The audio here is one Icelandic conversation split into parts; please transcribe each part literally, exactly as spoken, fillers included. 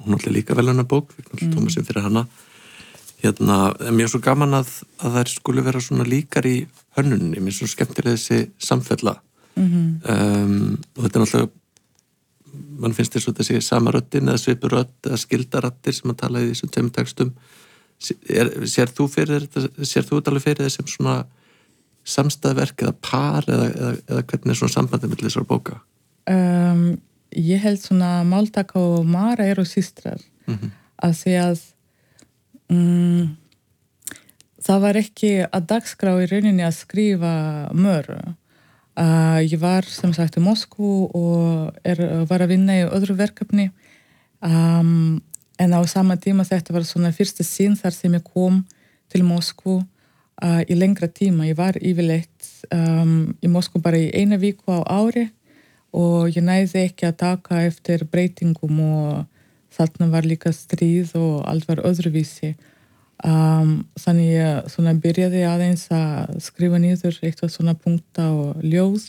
hún allir líka velunarbók, Vigdísi mm. Tómasson fyrir hana. Hérna, en mér er svo gaman að, að þær skulu vera svona líkar í hönnuninni, mér er svo skemmtilega þessi samfella. Mm-hmm. Um, og þetta er náttúrulega, mann finnst þess að þetta sé sama röddin eða svipurödd eða skildarattir sem að tala í þessum tveimur textum. Er, sér þú fyrir þetta, sér þú þetta alveg fyrir þessum svona samstæðverk eða par eða, eða, eða hvernig er svona sambandið milli þessar bóka? Um, ég held svona Máltaka og Mara eru systrar mm-hmm. að því að um, það var ekki að dagskrá í rauninni að skrifa Möru. Uh, ég var sem sagt í Moskvu og er, var að vinna í öðru verkefni um, en á sama tíma þetta var svona fyrsta sín þar sem ég kom til Moskvu uh, í lengra tíma. Ég var yfirleitt um, í Moskvu bara í eina viku á ári og ég næði ekki að taka eftir breytingum og þarna var líka stríð og allt var öðruvísi. Um, þannig ég svona byrjaði aðeins að skrifa niður eitthvað svona punkta og ljóð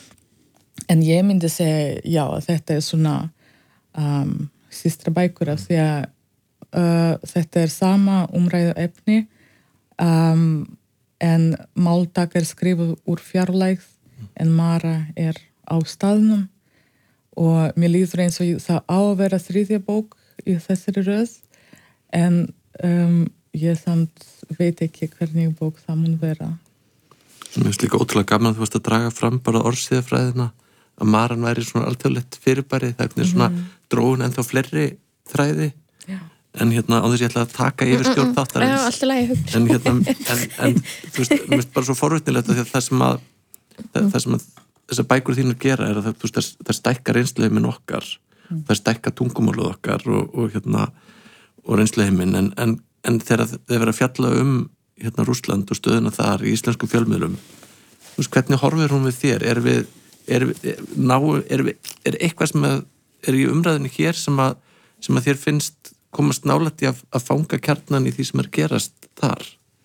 en ég myndi segja já, þetta er svona um, systra bækur af því að uh, þetta er sama umræðu efni um, en Máltaka er skrifuð úr fjarlægð en Mara er á staðnum og mér líður eins og það á að vera þriðja bók í þessari röð en um, ég samt veit ekki hvernig bók það mun vera. Mér finnst líka ótrúlega gaman að þú varst að draga fram bara orðsíðafræðina að Maran væri svona alþjóðlegt fyrirbæri, það er svona mm-hmm. dróun ennþá fleiri þræði Já. En hérna á þess ég ætla að taka yfir stjórn þáttarins. Já, alltaf lagi hugl. En hérna, en, en þú veist, mér finnst bara svo forvitnilegt að það sem að það, það sem að þessar bækur þínar gera er að það, þú veist, það stækkar reynsluheiminn okkar, mm. það stækkar tungumálið okkar og, og hérna og reynsluheiminn en, en En þegar þið verið að fjalla um hérna Rússland og stöðuna þar í íslensku fjölmiðlum, þú veist, hvernig horfir hún við þér? Er við, er við, ná, er við, er eitthvað sem að, er í umræðinu hér sem að, sem að þér finnst komast nálægt í að, að fanga kjarnan í því sem er gerast þar?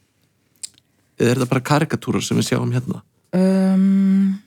Eða er það bara karikatúrar sem við sjáum hérna? Um,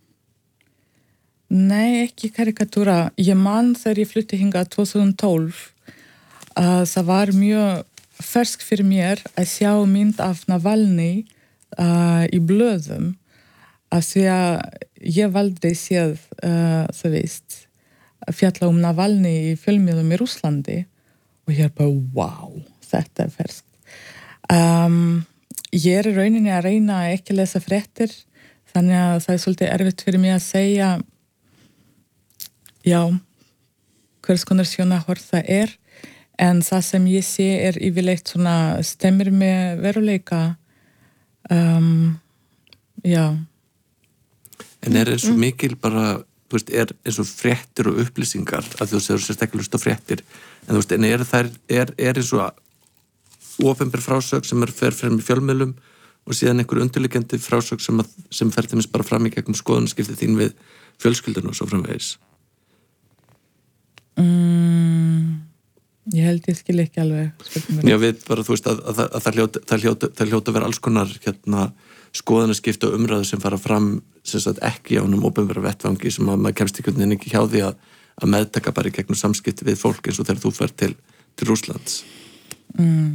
nei, ekki karikatúra. Ég man þegar ég flutti hingað tvö þúsund og tólf að það var mjög fersk fyrir mér að sjá mynd af Navalny uh, í blöðum að því að ég valdi séð uh, þú veist að fjalla um Navalny í fjölmiðlum í Rússlandi og ég er bara wow, þetta er ferskt um, ég er í rauninni að reyna að ekki lesa fréttir þannig að það er svolítið erfitt fyrir mig að segja já hvers konar sjónarhorn það er en það sem ég sé er yfirleitt svona stemmir með veruleika um, já En er eins og mikil bara þú veist, er eins og fréttir og upplýsingar að þú séu sérstaklega lust á fréttir en þú veist, en er það er, er eins og opinber frásögn sem er fer fyrir með fjölmiðlum og síðan einhver undirliggjandi frásögn sem, að, sem fer til mis bara fram í gegnum skoðunarskipti þín við fjölskyldun og svo framvegis mm. Ég held ég skil ekki alveg Já, við bara, þú veist, að, að, að það hljóta það hljóta, það hljóta að vera alls konar hérna, skoðanaskipti og umræðu sem fara fram sem sagt ekki á húnum opinbera vettvangi sem að maður kemst ekki ekki hjá því að, að meðtaka bara í gegnum samskipti við fólk eins og þegar þú fer til, til Rússlands mm.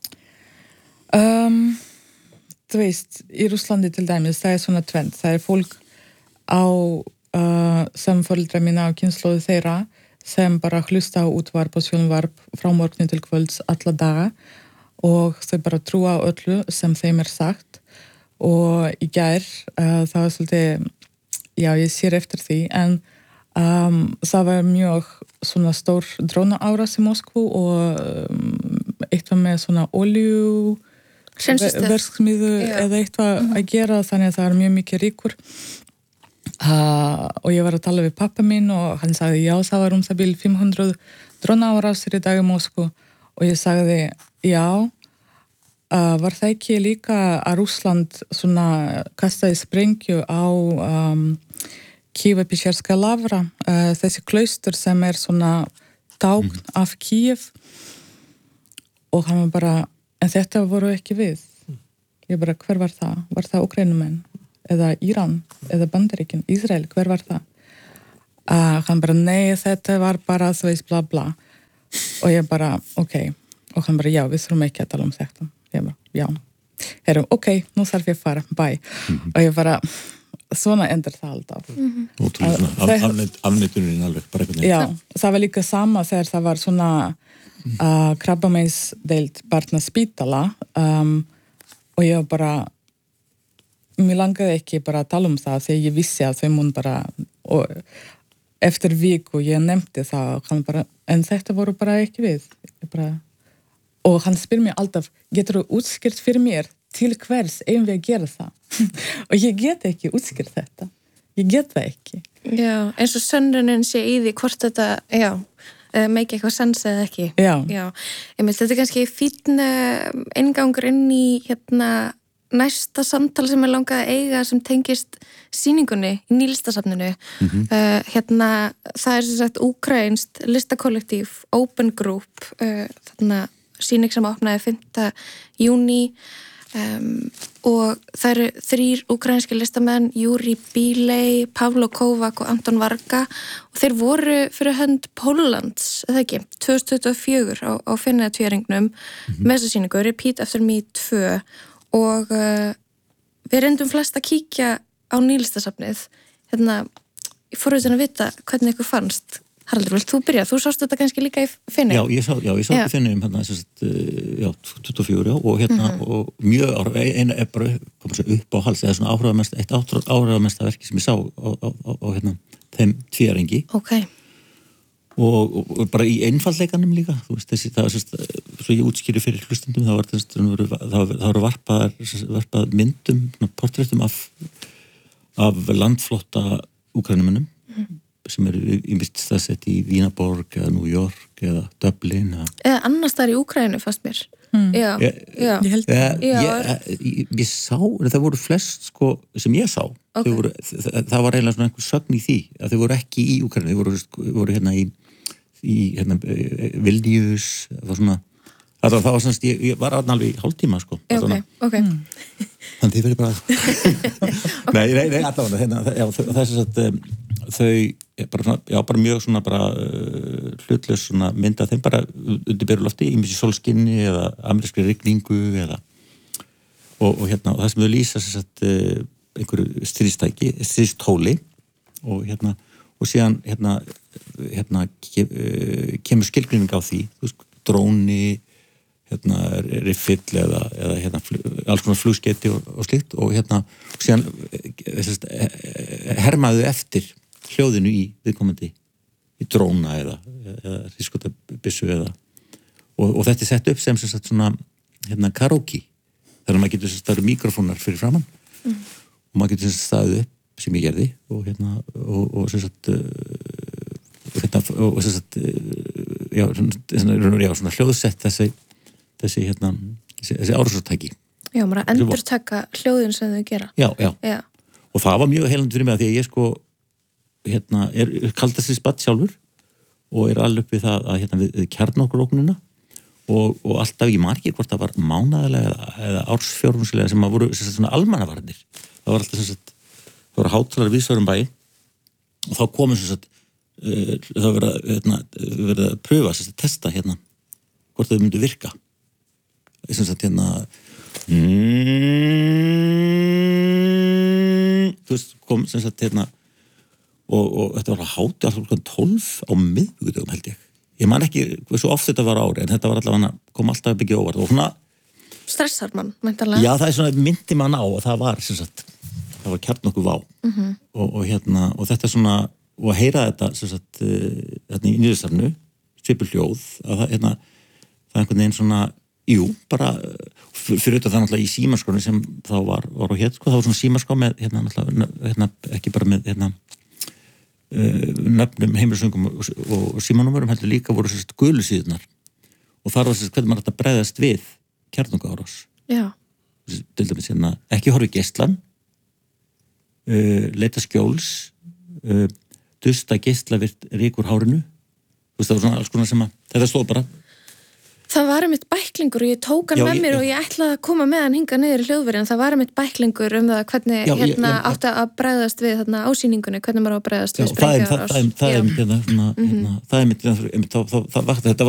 um, Þú veist, í Rússlandi til dæmis, það er svona tvend, það er fólk á uh, sem foreldra mína á kynslóðu þeirra sem bara hlusta á útvarp og sjónvarp frá morgni til kvölds alla daga og þau bara trúa á öllu sem þeim er sagt og í gær uh, það var svolítið, já ég sér eftir því en um, það var mjög svona stór drónaárás í Moskvu og um, eitthvað með svona olju verksmiðu eða eitthvað mm. að gera þannig að það er mjög mikið ríkur Uh, og ég var að tala við pappa minn og hann sagði já, það var um það bil fimm hundruð drónaárásir í dag í Moskvu og ég sagði já uh, var það ekki líka að Rússland svona kastaði sprengju á um, Kiev-Pečerska lavra uh, þessi klaustur sem er svona tákn mm. af Kiev og hann var bara en þetta voru ekki við ég bara, hver var það? Var það Úkraínumenn? Eða Íran, eða Bandaríkin, Ísrael, hver var það? Uh, hann bara, nei, þetta var bara þú veist, bla bla. og ég bara, ok, og hann bara, já, við þurfum ekki að tala um þetta. Ég bara, já, herrum, ok, nú þarf ég að fara, bye. Mm-hmm. Og ég bara, svona endur það alltaf. Mm-hmm. Ótrúlega, af, afneit, afneituninn alveg, bara eitthvað neitt. Já, það var líka sama þegar það var svona uh, krabbameinsdeild barnaspítala um, og ég bara, mér langaði ekki bara að tala um það þegar ég vissi að þau mun bara, og eftir viku ég nefndi það, hann bara, en þetta voru bara ekki við. Ég bara, og hann spyr mér alltaf, getur þú útskýrt fyrir mér til hvers eigum við að gera það? Og ég get ekki útskýrt þetta. Ég get það ekki. Já, eins og sönnunin sé í því hvort þetta, já, make eitthvað sens eða ekki. Já. Já, ég myndi, þetta er kannski fínn inngangur inn í hérna næsta samtal sem ég langaði að eiga sem tengist sýningunni í Nýlistasafninu. Mm-hmm. uh, hérna, það er sem sagt úkrainst listakollektív, Open Group, uh, þarna sýning sem opnaði fimmta júní um, og það eru þrýr ukrainski listamenn, Júri Bílej, Pavlo Kovac og Anton Varga og þeir voru fyrir hönd Póllands, eða ekki, tvö þúsund tuttugu og fjögur á, á Feneyjatvíæringnum mm-hmm. með þessa sýningu, Repeat After Me tvö og uh, við reyndum flest að kíkja á Nýlistasafnið. Hérna, ég fór auðvitað að vita hvernig ykkur fannst. Haraldur, vilt þú byrja? Þú sást þetta kannski líka í Feneyjum? Já, ég sá, já, ég sá þetta í Feneyjum hérna, sérst, já, tuttugu og fjögur, já, og hérna, mm-hmm. og mjög áhrif, eina er bara upp, upp á hals, eða svona áhrifamest, eitt áhrifamesta verki sem ég sá á, á, á, á hérna, þeim tvíæringi. Ok. Og, og, og bara í einfaldleikanum líka, þú veist, þessi, það var sérst, svo ég útskýri fyrir hlustendum, það var þess, það voru varpað, varpað myndum, portréttum af, af landflotta úkranumunum, mm-hmm. sem eru ýmist staðsett í Vínaborg eða New York eða Dublin eða, eða annars þar í Úkraínu fast mér mm. já, ég, já. Ég, held, ég, ég, ég, ég sá, það voru flest sko, sem ég sá okay. voru, það, það var eiginlega svona einhver sögn í því að þau voru ekki í Úkraínu, þau voru, voru hérna í, í hérna, Vilnius, það var svona það var, það var svona, ég, ég var alveg í hálftíma sko ok, ok mm. þannig þið verið bara nei, nei, nei, allavega hérna, já, það er sem sagt um, þau, bara, já, bara mjög svona bara uh, hlutlaus svona mynda þeim bara undir berulofti, ímest í sólskinni eða amerískri rigningu eða og, og hérna, og það sem þau lýsa sem sagt uh, einhverju stríðstæki, stríðstóli og hérna, og síðan hérna, hérna kem, uh, kemur skilgreining á því, þú veist, dróni hérna, riffill eða, eða hérna, flug, alls konar flugskeyti og, og slikt og hérna, og síðan sérst, hermaðu eftir hljóðinu í viðkomandi í dróna eða, eða rískotabissu eða og, og þetta er sett upp sem sem sagt svona hérna karaoke, þannig að maður getur það eru mikrofónar fyrir framann mm. og maður getur staðið upp sem ég gerði og hérna og, og sem sagt hérna, og sem sagt já, svona, já, svona hljóðsett þessi þessi hérna, þessi, þessi árásartæki Já, maður að endur taka hljóðin sem þau gera já, já, já. Og það var mjög heilandi fyrir mig að því að ég sko hérna, er kaldast í spatt sjálfur og er alveg upp við það að hérna við, við kjarnorkuróknina og, og alltaf ég margir hvort það var mánaðarlega eða, eða ársfjórumslega sem að voru sem sagt, svona almannavarnir það var alltaf sem sagt, það voru hátalara viðsvarum bæ og þá komum sem sagt uh, það verið að, hérna, verið að pröfa sem sagt, testa hérna hvort þau myndu virka sem sagt hérna mm, þú veist kom sem sagt hérna Og, og þetta var að háti alltaf tólf á miðvikudögum held ég. Ég man ekki svo oft þetta var ári en þetta var allavega kom alltaf að byggja óvart og svona stressar mann, meintanlega. Já, það er svona myndi mann á og það var sem sagt það var kjarnorku vá mm-hmm. og, og hérna og þetta svona og að heyra þetta sem sagt hérna í Nýlistasafninu svipur hljóð að það hérna það er einhvern veginn svona jú, bara fyrir auðvitað það náttúrulega í símaskráni sem þá var var og hér sko, það var svona símaskrá með hérna náttúrulega hérna ekki bara með hérna nöfnum, heimilisöngum og, og, og símanúmerum heldur líka voru sérst gulu síðunar og þar var sérst hvernig maður þetta bregðast við kjarnorkuárás. Já. Til dæmis hérna, ekki horfi geislan uh, leita skjóls uh, dusta geislavirt ríkur hárinu þú veist það var svona alls konar sem að þetta stóð bara Það var einmitt bæklingur og ég tók hann já, með mér ég, og ég ætlaði að koma með hann hinga niður í hljóðveri en það var einmitt bæklingur um það hvernig já, hérna ég, ég, átti að bregðast við þarna ásýningunni, hvernig maður á að bregðast við sprengjuárás. Það er einmitt hérna, það er einmitt, það er einmitt, það vakti þetta